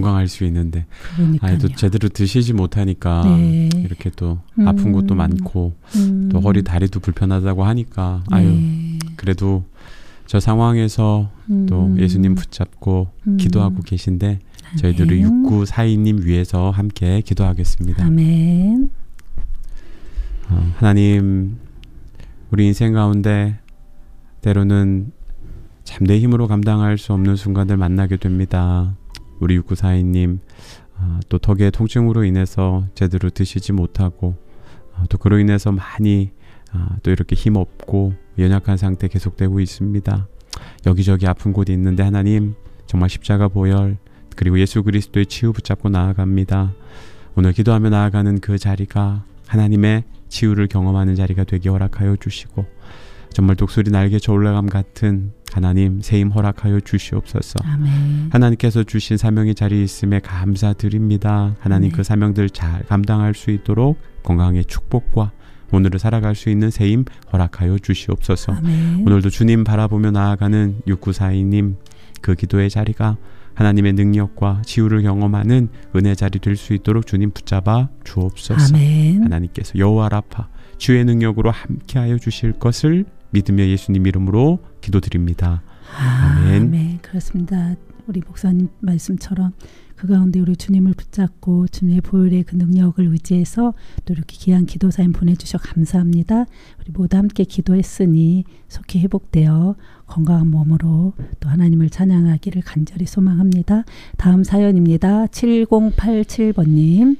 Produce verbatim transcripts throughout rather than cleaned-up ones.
건강할 수 있는데 그러니까요. 아, 또 제대로 드시지 못하니까 네. 이렇게 또 음. 아픈 것도 많고 음. 또 허리 다리도 불편하다고 하니까 아유 네. 그래도 저 상황에서 음. 또 예수님 붙잡고 음. 기도하고 계신데 저희들이 아멘. 육구사이님 위해서 함께 기도하겠습니다. 아멘. 어, 하나님 우리 인생 가운데 때로는 참 내 힘으로 감당할 수 없는 순간들 만나게 됩니다. 우리 육구사이님 어, 또 턱의 통증으로 인해서 제대로 드시지 못하고 어, 또 그로 인해서 많이 어, 또 이렇게 힘없고 연약한 상태 계속되고 있습니다. 여기저기 아픈 곳이 있는데 하나님 정말 십자가 보혈 그리고 예수 그리스도의 치유 붙잡고 나아갑니다. 오늘 기도하며 나아가는 그 자리가 하나님의 치유를 경험하는 자리가 되게 허락하여 주시고 정말 독수리 날개쳐 올라감 같은 하나님 새힘 허락하여 주시옵소서. 아멘. 하나님께서 주신 사명의 자리에 있음에 감사드립니다. 하나님 네. 그 사명들 잘 감당할 수 있도록 건강의 축복과 오늘을 살아갈 수 있는 새힘 허락하여 주시옵소서. 아멘. 오늘도 주님 바라보며 나아가는 육구사이님 그 기도의 자리가 하나님의 능력과 치유를 경험하는 은혜 자리 될 수 있도록 주님 붙잡아 주옵소서. 아멘. 하나님께서 여호와 라파 주의 능력으로 함께하여 주실 것을 믿으며 예수님 이름으로 기도드립니다. 아멘. 아멘. 그렇습니다. 우리 목사님 말씀처럼 그 가운데 우리 주님을 붙잡고 주님의 보혈의 그 능력을 의지해서 또 이렇게 귀한 기도 사연 보내주셔 감사합니다. 우리 모두 함께 기도했으니 속히 회복되어 건강한 몸으로 또 하나님을 찬양하기를 간절히 소망합니다. 다음 사연입니다. 칠공팔칠 번님.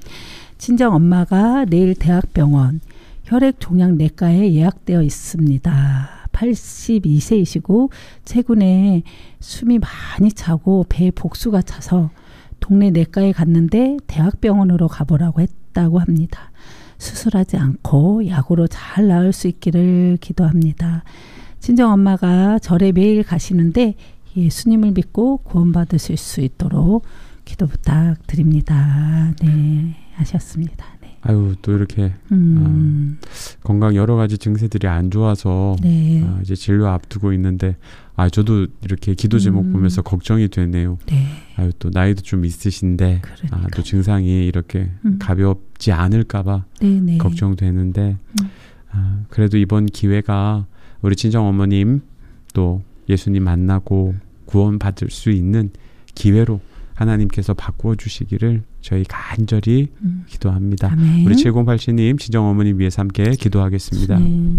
친정엄마가 내일 대학병원 혈액종양내과에 예약되어 있습니다. 팔십이 세이시고 최근에 숨이 많이 차고 배에 복수가 차서 동네 내과에 갔는데 대학병원으로 가보라고 했다고 합니다. 수술하지 않고 약으로 잘 나을 수 있기를 기도합니다. 친정엄마가 절에 매일 가시는데 예수님을 믿고 구원받으실 수 있도록 기도 부탁드립니다. 네, 하셨습니다. 네. 아유 또 이렇게 음. 어, 건강 여러 가지 증세들이 안 좋아서 네. 어, 이제 진료 앞두고 있는데 아 저도 이렇게 기도 제목 음. 보면서 걱정이 되네요. 네. 아유 또 나이도 좀 있으신데 아, 또 증상이 이렇게 음. 가볍지 않을까봐 네네. 걱정되는데 음. 아, 그래도 이번 기회가 우리 친정 어머님 또 예수님 만나고 구원 받을 수 있는 기회로 하나님께서 바꾸어 주시기를 저희 간절히 음. 기도합니다. 아멘. 우리 칠공팔칠님 친정어머님 위해서 함께 기도하겠습니다. 네.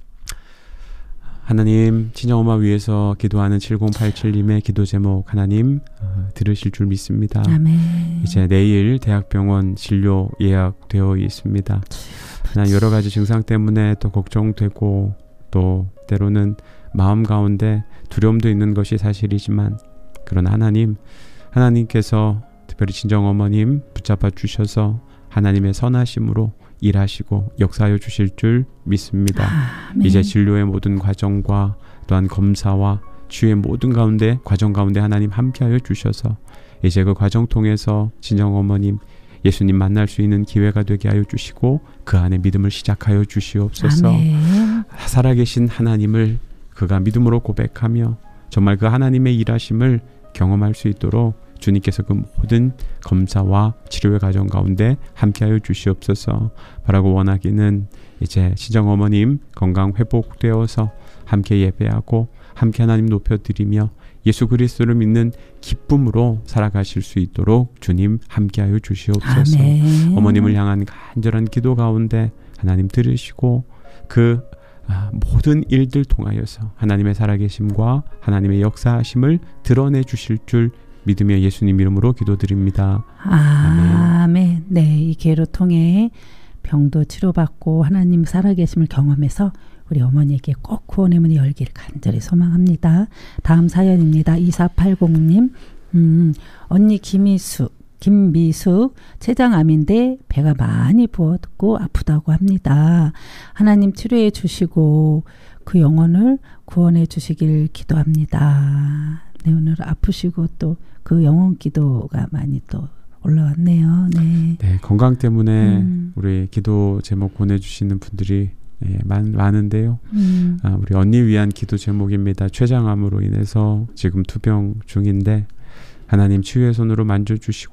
하나님 친정엄마 위해서 기도하는 칠공팔칠님의 기도 제목 하나님 어, 들으실 줄 믿습니다. 아멘. 이제 내일 대학병원 진료 예약되어 있습니다. 하나님 여러 가지 증상 때문에 또 걱정되고 또 때로는 마음 가운데 두려움도 있는 것이 사실이지만 그러나 하나님 하나님께서 특별히 친정어머님 붙잡아 주셔서 하나님의 선하심으로 일하시고 역사하여 주실 줄 믿습니다. 아멘. 이제 진료의 모든 과정과 또한 검사와 치유의 모든 가운데 과정 가운데 하나님 함께하여 주셔서 이제 그 과정 통해서 친정어머님 예수님 만날 수 있는 기회가 되게 하여 주시고 그 안에 믿음을 시작하여 주시옵소서. 아멘. 살아계신 하나님을 그가 믿음으로 고백하며 정말 그 하나님의 일하심을 경험할 수 있도록 주님께서 그 모든 검사와 치료의 과정 가운데 함께하여 주시옵소서. 바라고 원하기는 이제 친정어머님 건강 회복되어서 함께 예배하고 함께 하나님 높여드리며 예수 그리스도를 믿는 기쁨으로 살아가실 수 있도록 주님 함께하여 주시옵소서. 아멘. 어머님을 향한 간절한 기도 가운데 하나님 들으시고 그 아, 모든 일들 통하여서 하나님의 살아계심과 하나님의 역사하심을 드러내 주실 줄 믿으며 예수님 이름으로 기도드립니다. 아멘. 네, 이 기회를 통해 병도 치료받고 하나님 살아계심을 경험해서 우리 어머니에게 꼭 구원의 문이 열기를 간절히 소망합니다. 다음 사연입니다. 이사팔공님. 음, 언니 김희수, 김미숙 췌장암인데 배가 많이 부었고 아프다고 합니다. 하나님 치료해 주시고 그 영혼을 구원해 주시길 기도합니다. 네, 오늘 아프시고 또 그 영혼 기도가 많이 또 올라왔네요. 네. 네, 건강 때문에 음. 우리 기도 제목 보내주시는 분들이 예, 많, 많은데요. 음. 아, 우리 언니 위한 기도 제목입니다. 췌장암으로 인해서 지금 투병 중인데 하나님 치유의 손으로 만져주시고